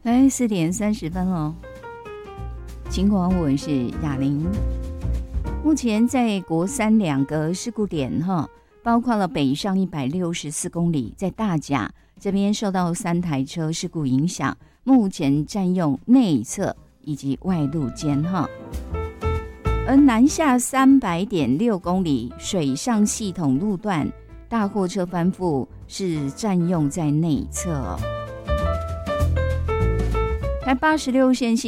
4:30了。晴广，我是雅玲。目前在国三2个事故点包括了北上164公里，在大甲这边受到3台车事故影响，目前占用内侧以及外路间而南下300.6公里水上系统路段，大货车翻覆是占用在内侧台86线